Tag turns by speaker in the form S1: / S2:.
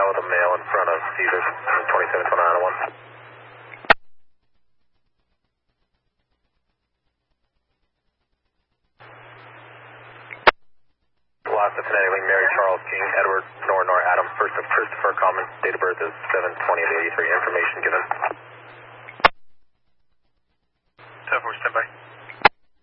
S1: out with a male in front of Caesars, 272901. Lots of phonetically, Mary Charles King, Edward, Nor Adam, first of Christopher Common, date of birth is 7/20/83, information given.
S2: 10-4, stand by.